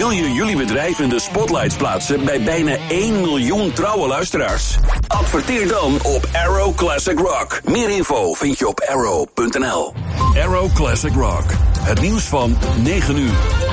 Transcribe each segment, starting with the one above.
Wil je jullie bedrijf in de spotlights plaatsen bij bijna 1 miljoen trouwe luisteraars? Adverteer dan op Arrow Classic Rock. Meer info vind je op arrow.nl. Arrow Classic Rock. Het nieuws van 9 uur.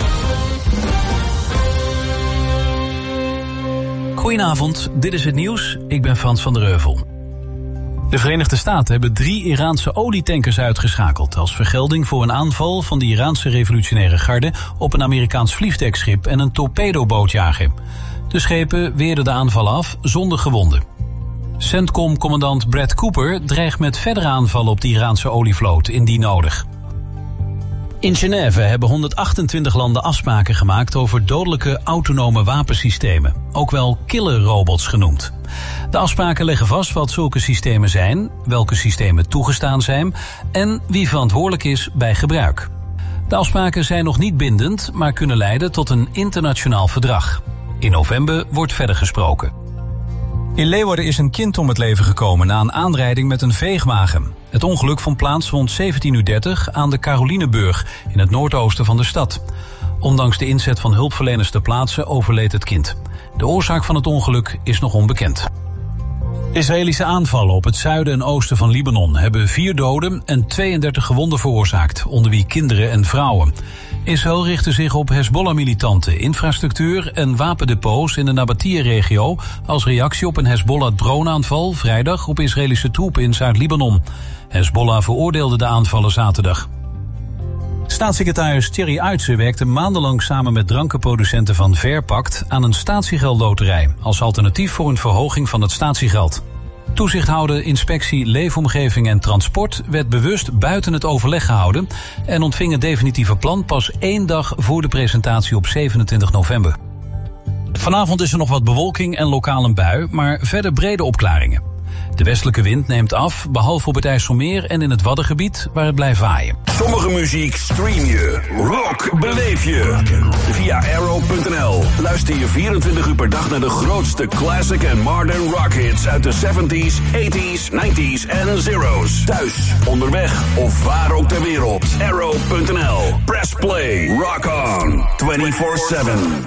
Goedenavond, dit is het nieuws. Ik ben Frans van der Heuvel. De Verenigde Staten hebben 3 Iraanse olietankers uitgeschakeld als vergelding voor een aanval van de Iraanse revolutionaire garde op een Amerikaans vliegdekschip en een torpedobootjager. De schepen weerden de aanval af zonder gewonden. CENTCOM-commandant Brad Cooper dreigt met verdere aanvallen op de Iraanse olievloot indien nodig. In Genève hebben 128 landen afspraken gemaakt over dodelijke autonome wapensystemen, ook wel killerrobots genoemd. De afspraken leggen vast wat zulke systemen zijn, welke systemen toegestaan zijn en wie verantwoordelijk is bij gebruik. De afspraken zijn nog niet bindend, maar kunnen leiden tot een internationaal verdrag. In november wordt verder gesproken. In Leeuwarden is een kind om het leven gekomen na een aanrijding met een veegwagen. Het ongeluk vond plaats rond 17:30 aan de Carolineburg in het noordoosten van de stad. Ondanks de inzet van hulpverleners ter plaatse overleed het kind. De oorzaak van het ongeluk is nog onbekend. Israëlische aanvallen op het zuiden en oosten van Libanon hebben 4 doden en 32 gewonden veroorzaakt, onder wie kinderen en vrouwen. Israël richtte zich op Hezbollah-militanten, infrastructuur en wapendepots in de Nabatia-regio als reactie op een Hezbollah-droneaanval vrijdag op Israëlische troepen in Zuid-Libanon. Hezbollah veroordeelde de aanvallen zaterdag. Staatssecretaris Thierry Uytse werkte maandenlang samen met drankenproducenten van Verpact aan een statiegeldloterij als alternatief voor een verhoging van het statiegeld. Toezichthouder Inspectie Leefomgeving en Transport werd bewust buiten het overleg gehouden en ontving het definitieve plan pas 1 dag voor de presentatie op 27 november. Vanavond is er nog wat bewolking en lokaal een bui, maar verder brede opklaringen. De westelijke wind neemt af, behalve op het IJsselmeer en in het Waddengebied, waar het blijft waaien. Sommige muziek stream je, rock beleef je. Via arrow.nl luister je 24 uur per dag naar de grootste classic en modern rock hits uit de 70s, 80s, 90s en zeros. Thuis, onderweg of waar ook ter wereld. Arrow.nl. Press play, rock on, 24/7.